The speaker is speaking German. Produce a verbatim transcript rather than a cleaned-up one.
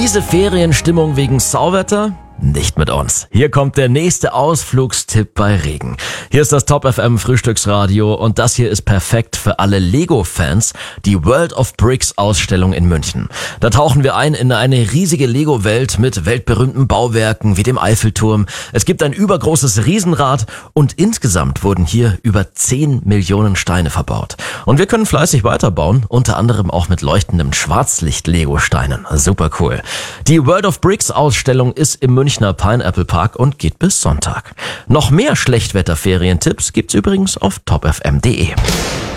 Miese Ferienstimmung wegen Sauwetter? Nicht mit uns. Hier kommt der nächste Ausflugstipp bei Regen. Hier ist das Top F M Frühstücksradio und das hier ist perfekt für alle Lego-Fans, die World of Bricks Ausstellung in München. Da tauchen wir ein in eine riesige Lego-Welt mit weltberühmten Bauwerken wie dem Eiffelturm. Es gibt ein übergroßes Riesenrad und insgesamt wurden hier über zehn Millionen Steine verbaut. Und wir können fleißig weiterbauen, unter anderem auch mit leuchtenden Schwarzlicht-Lego-Steinen. Super cool. Die World of Bricks Ausstellung ist im Münchner Pineapple Park und geht bis Sonntag. Noch mehr Schlechtwetter-Ferientipps gibt's übrigens auf top f m punkt d e.